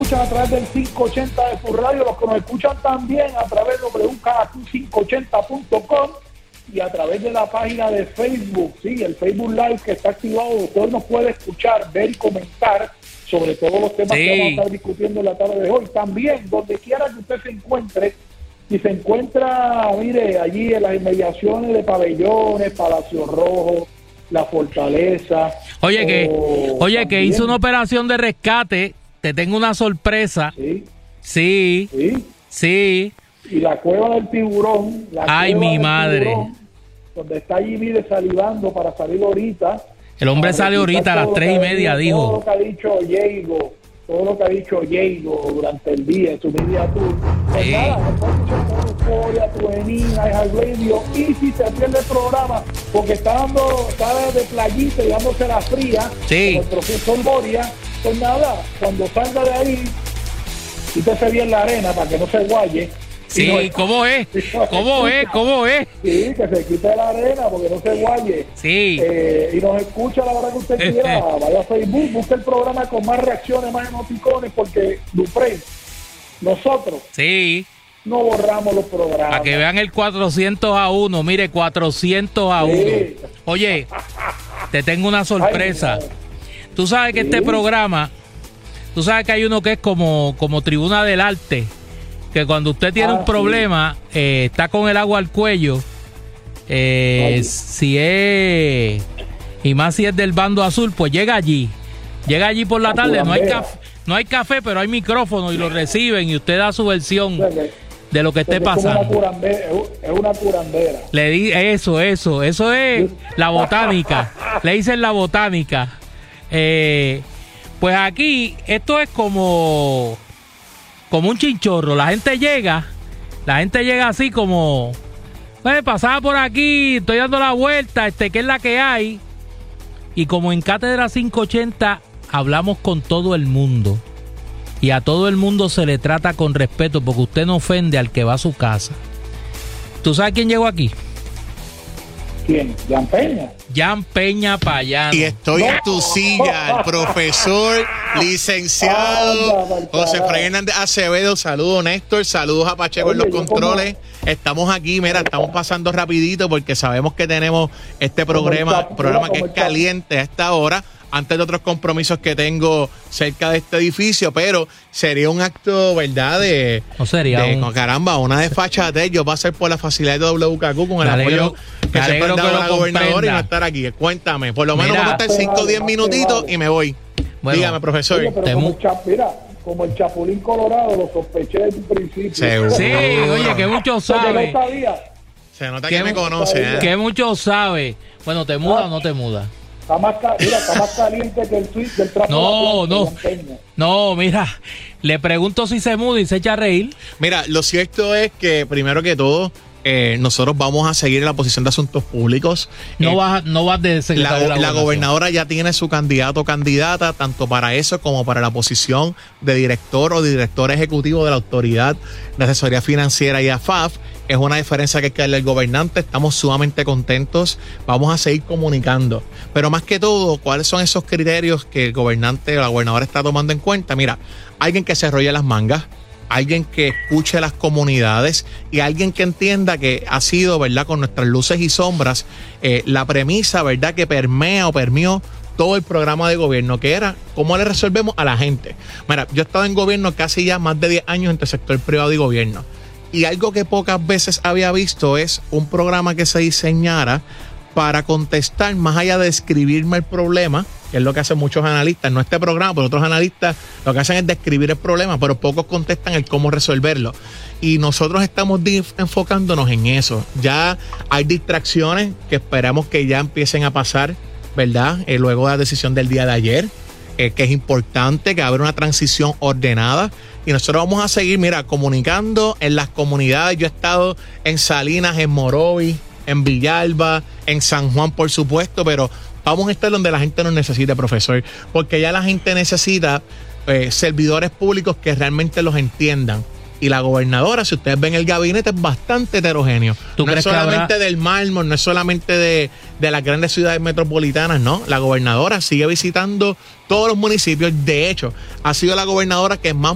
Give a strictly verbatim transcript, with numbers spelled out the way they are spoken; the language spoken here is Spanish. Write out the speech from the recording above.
escuchan a través del quinientos ochenta de su radio, los que nos escuchan también a través de doble u k q quinientos ochenta punto com y a través de la página de Facebook, sí, el Facebook Live que está activado, usted nos puede escuchar, ver y comentar sobre todos los temas sí. que vamos a estar discutiendo en la tarde de hoy. También, donde quiera que usted se encuentre, si se encuentra, mire, allí en las inmediaciones de Pabellones, Palacio Rojo, La Fortaleza. Oye, que, oye, también, que hizo una operación de rescate, te tengo una sorpresa. Sí. Sí. Sí. Sí. Y la Cueva del Tiburón. La Ay, cueva mi madre. Tiburón, donde está allí, mire, salivando para salir ahorita. El hombre sale ahorita a las tres y media, dijo. Todo lo que ha dicho Diego, todo lo que ha dicho Diego durante el día, en su media tour. Pues sí. nada, después escuchar Euforia, Tuenina, iHeartRadio, y si se pierde el programa, porque está dando, está de playita y dándose la fría, sí. como el profesor Boria, pues nada, cuando salga de ahí, quítese bien la arena para que no se guaye. Sí, no, ¿cómo es? ¿Cómo es? ¿Cómo es? Sí, que se quite la arena porque no se guaye. Sí. Eh, y nos escucha a la hora que usted quiera. Vaya a Facebook, busque el programa con más reacciones, más emoticones, porque Duprey, nosotros sí. no borramos los programas. Para que vean el cuatrocientos a uno, mire, cuatrocientos a uno. Sí. Oye, te tengo una sorpresa. Ay, tú sabes que sí. este programa, tú sabes que hay uno que es como, como Tribuna del Arte, que cuando usted tiene ah, un problema, sí. eh, está con el agua al cuello, eh, si es, y más si es del bando azul, pues llega allí, llega allí por la tarde, no hay café, no hay café, pero hay micrófono y lo reciben y usted da su versión de lo que esté pasando. Es una curandera. Es una curandera. Le di eso, eso, eso es la botánica, le dicen la botánica. Eh, pues aquí, esto es como... como un chinchorro, la gente llega, la gente llega así como, pues pasaba por aquí, estoy dando la vuelta, este, ¿qué es la que hay? Y como en Cátedra quinientos ochenta hablamos con todo el mundo, y a todo el mundo se le trata con respeto, porque usted no ofende al que va a su casa. ¿Tú sabes quién llegó aquí? ¿Quién? Jan Peña. Jan Peña Payano. Y estoy no. en tu silla, el profesor, licenciado José Fray Hernández Acevedo. Saludos, Néstor. Saludos a Pacheco en los controles. Como... Estamos aquí, mira, estamos pasando rapidito porque sabemos que tenemos este programa, programa que es caliente a esta hora, antes de otros compromisos que tengo cerca de este edificio, pero sería un acto, ¿verdad? De, no sería de, un... no, caramba, una desfachatez. Yo pasar por la facilidad de doble u K Q con el alegro, apoyo que se ha dado la gobernadora y no estar aquí. Cuéntame, por lo menos mira, vamos a estar cinco o diez minutitos y me voy. Bueno, dígame, profesor. Oye, pero como, el chap, mira, como el Chapulín Colorado, lo sospeché desde un principio. Seguro. Sí, oye, que mucho sabe. Se nota que me conoce. ¿eh? Que mucho sabe. Bueno, ¿te muda ah. o no te muda? Está más, mira, está más caliente que el tweet del trapo. No, no. No, mira, le pregunto si se muda y se echa a reír. Mira, lo cierto es que, primero que todo, eh, nosotros vamos a seguir en la posición de asuntos públicos. No eh, vas no vas de secretario la, de la, la gobernadora ya tiene su candidato o candidata, tanto para eso como para la posición de director o director ejecutivo de la Autoridad de Asesoría Financiera y A F A F. Es una diferencia que hay que darle al gobernante. Estamos sumamente contentos. Vamos a seguir comunicando. Pero más que todo, ¿cuáles son esos criterios que el gobernante o la gobernadora está tomando en cuenta? Mira, alguien que se enrolle las mangas, alguien que escuche las comunidades y alguien que entienda que ha sido, ¿verdad?, con nuestras luces y sombras, eh, la premisa, ¿verdad?, que permea o permeó todo el programa de gobierno, que era cómo le resolvemos a la gente. Mira, yo he estado en gobierno casi ya más de diez años entre sector privado y gobierno. Y algo que pocas veces había visto es un programa que se diseñara para contestar, más allá de describirme el problema, que es lo que hacen muchos analistas, no este programa, pero otros analistas lo que hacen es describir el problema, pero pocos contestan el cómo resolverlo. Y nosotros estamos enfocándonos en eso. Ya hay distracciones que esperamos que ya empiecen a pasar, ¿verdad? Eh, luego de la decisión del día de ayer, eh, que es importante, que va a haber una transición ordenada. Y nosotros vamos a seguir, mira, comunicando en las comunidades. Yo he estado en Salinas, en Morovis, en Villalba, en San Juan, por supuesto, pero vamos a estar donde la gente nos necesite, profesor, porque ya la gente necesita eh, servidores públicos que realmente los entiendan. Y la gobernadora, si ustedes ven el gabinete, es bastante heterogéneo. No es solamente habrá... del mármol, no es solamente de, de las grandes ciudades metropolitanas, no. La gobernadora sigue visitando todos los municipios. De hecho, ha sido la gobernadora que más